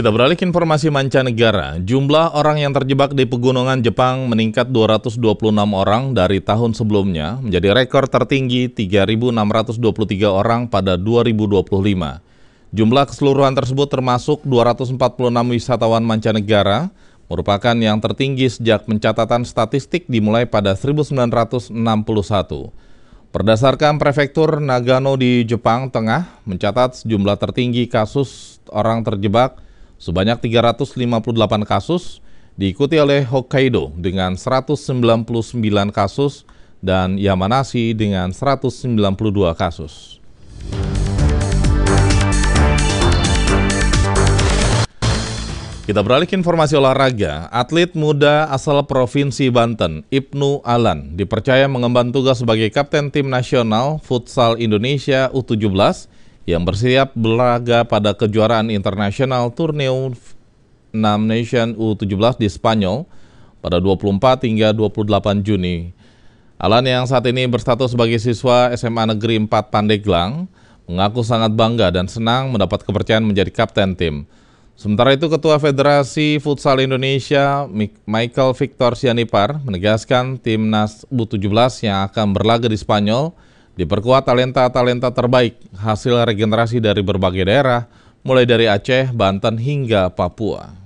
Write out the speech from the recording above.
Kita beralih ke informasi mancanegara. Jumlah orang yang terjebak di pegunungan Jepang meningkat 226 orang dari tahun sebelumnya, menjadi rekor tertinggi 3.623 orang pada 2025. Jumlah keseluruhan tersebut termasuk 246 wisatawan mancanegara, merupakan yang tertinggi sejak pencatatan statistik dimulai pada 1961. Berdasarkan prefektur Nagano di Jepang Tengah, mencatat sejumlah tertinggi kasus orang terjebak sebanyak 358 kasus, diikuti oleh Hokkaido dengan 199 kasus dan Yamanashi dengan 192 kasus. Kita beralih ke informasi olahraga. Atlet muda asal Provinsi Banten, Ibnu Alan, dipercaya mengemban tugas sebagai Kapten Tim Nasional Futsal Indonesia U17 yang bersiap berlaga pada kejuaraan internasional Torneo 6 Nation U17 di Spanyol pada 24 hingga 28 Juni. Alan yang saat ini berstatus sebagai siswa SMA Negeri 4 Pandeglang mengaku sangat bangga dan senang mendapat kepercayaan menjadi kapten tim. Sementara itu, Ketua Federasi Futsal Indonesia, Michael Victor Sianipar, menegaskan timnas U17 yang akan berlaga di Spanyol diperkuat talenta-talenta terbaik hasil regenerasi dari berbagai daerah, mulai dari Aceh, Banten hingga Papua.